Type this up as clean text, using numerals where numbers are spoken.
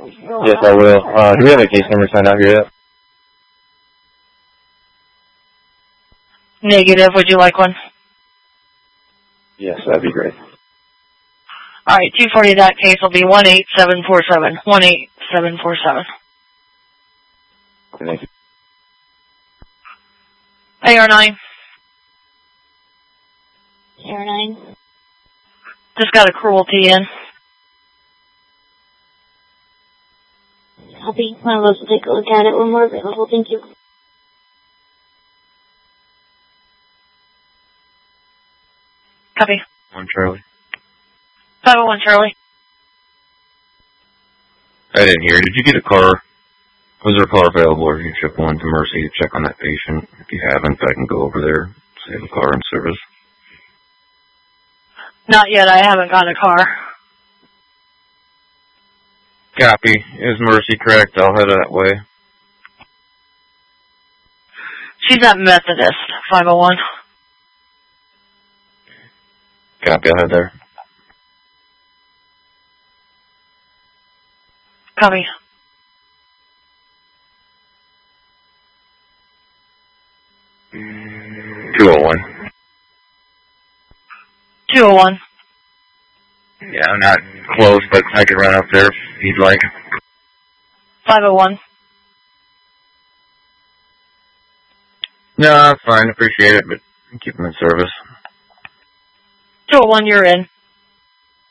Yes, I will. Do we have a case number signed out here yet? Negative. Would you like one? Yes, that'd be great. All right, 240, that case will be 18747. 18747. Thank you. AR9. AR9. Just got a cruelty in. Copy. One of us will take a look at it when we're available. Thank you. Copy. 1 Charlie. 501 Charlie. I didn't hear. Did you get a car? Was there a car available, or you can ship one to Mercy to check on that patient? If you haven't, I can go over there, save a car in service. Not yet. I haven't got a car. Copy. Is Mercy correct? I'll head that way. She's at Methodist. 501. Copy. I'll head there. Copy. Mm, 201. 201. Yeah, I'm not close, but I could run up there if you'd like. 501. No, that's fine. Appreciate it, but keep them in service. 201, you're in.